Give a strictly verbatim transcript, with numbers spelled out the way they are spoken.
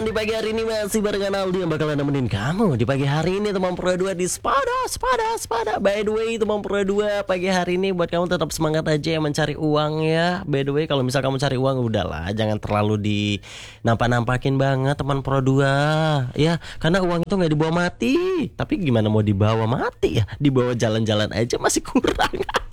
di pagi hari ini masih barengan Aldi yang bakalan nemenin kamu di pagi hari ini teman Pro dua di Spada, Spada, Spada. By the way teman Pro dua pagi hari ini buat kamu tetap semangat aja ya mencari uang ya. By the way kalau misal kamu cari uang udahlah jangan terlalu di nampak-nampakin banget teman Pro dua ya. Karena uang itu gak dibawa mati. Tapi gimana mau dibawa mati ya? Dibawa jalan-jalan aja masih kurang.